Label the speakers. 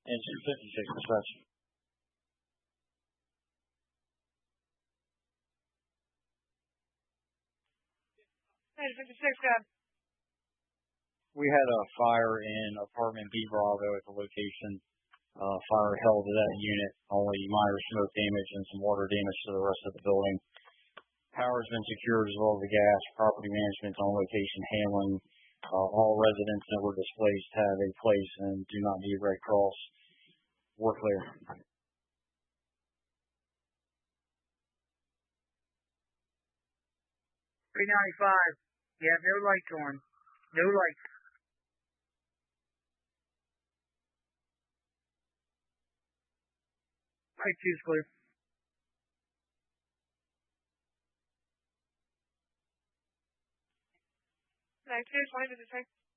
Speaker 1: Engine 56 dispatch.
Speaker 2: 56, God.
Speaker 1: We had a fire in apartment B Bravo at the location. Fire held to that unit, only minor smoke damage and some water damage to the rest of the building. Power's been secured as well as the gas. Property management's on location handling. All residents that were displaced have a place and do not need Red Cross. We're clear.
Speaker 3: 395. Yeah, no lights on. No lights. Light 2's clear.
Speaker 2: 92, 20 to detect.